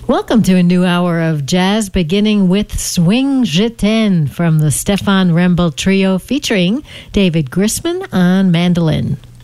Welcome to a new hour of jazz, beginning with Swing Je t'aime from the Stefan Rembel Trio featuring David Grisman on mandolin.